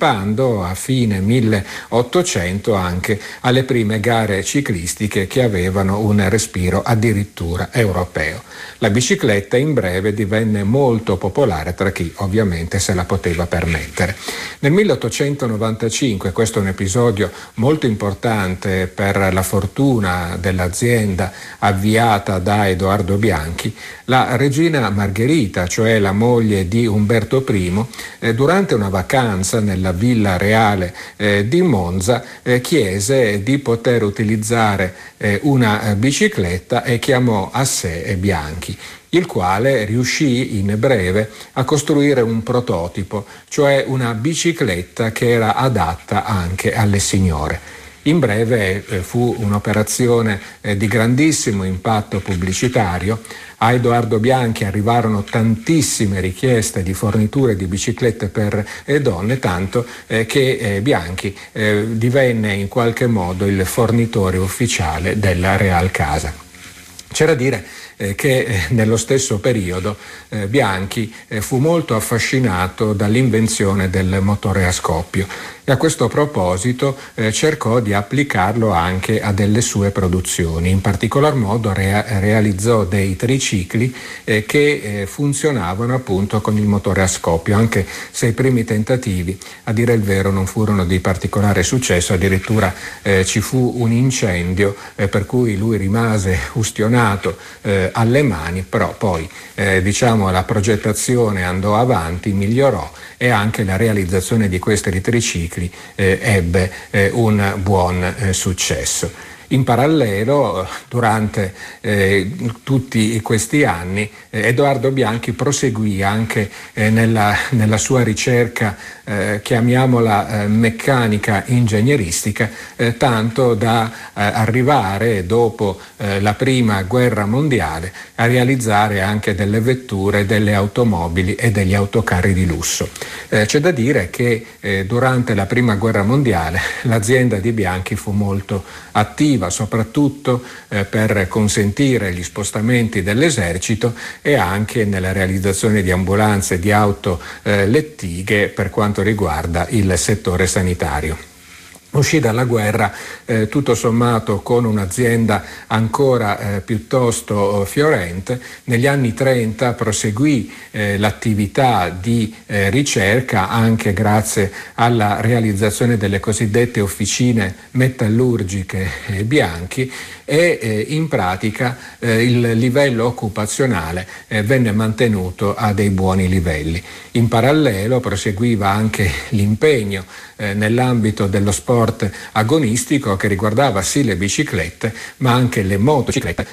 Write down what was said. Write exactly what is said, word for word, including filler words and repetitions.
partecipando a fine milleottocento anche alle prime gare ciclistiche che avevano un respiro addirittura europeo. La bicicletta in breve divenne molto popolare tra chi ovviamente se la poteva permettere. Nel milleottocentonovantacinque, questo è un episodio molto importante per la fortuna dell'azienda avviata da Edoardo Bianchi, la regina Margherita, cioè la moglie di Umberto I, eh, durante una vacanza nella villa reale eh, di Monza eh, chiese di poter utilizzare eh, una bicicletta e chiamò a sé Bianchi, il quale riuscì in breve a costruire un prototipo, cioè una bicicletta che era adatta anche alle signore. In breve eh, fu un'operazione eh, di grandissimo impatto pubblicitario. A Edoardo Bianchi arrivarono tantissime richieste di forniture di biciclette per eh, donne, tanto eh, che eh, Bianchi eh, divenne in qualche modo il fornitore ufficiale della Real Casa. C'è da dire eh, che eh, nello stesso periodo eh, Bianchi eh, fu molto affascinato dall'invenzione del motore a scoppio e a questo proposito eh, cercò di applicarlo anche a delle sue produzioni. In particolar modo rea- realizzò dei tricicli eh, che eh, funzionavano appunto con il motore a scoppio, anche se i primi tentativi, a dire il vero, non furono di particolare successo. Addirittura eh, ci fu un incendio eh, per cui lui rimase ustionato eh, alle mani, però poi eh, diciamo la progettazione andò avanti, migliorò e anche la realizzazione di questi tricicli eh, ebbe eh, un buon eh, successo. In parallelo, durante eh, tutti questi anni, eh, Edoardo Bianchi proseguì anche eh, nella, nella sua ricerca, eh, chiamiamola eh, meccanica ingegneristica, eh, tanto da eh, arrivare, dopo eh, la prima guerra mondiale, a realizzare anche delle vetture, delle automobili e degli autocarri di lusso. Eh, c'è da dire che eh, durante la prima guerra mondiale l'azienda di Bianchi fu molto attiva, soprattutto eh, per consentire gli spostamenti dell'esercito e anche nella realizzazione di ambulanze e di auto eh, lettighe per quanto riguarda il settore sanitario. Uscì dalla guerra eh, tutto sommato con un'azienda ancora eh, piuttosto fiorente. Negli anni trenta proseguì eh, l'attività di eh, ricerca anche grazie alla realizzazione delle cosiddette officine metallurgiche eh, Bianchi e eh, in pratica eh, il livello occupazionale eh, venne mantenuto a dei buoni livelli. In parallelo proseguiva anche l'impegno eh, nell'ambito dello sport agonistico che riguardava sì le biciclette ma anche le motociclette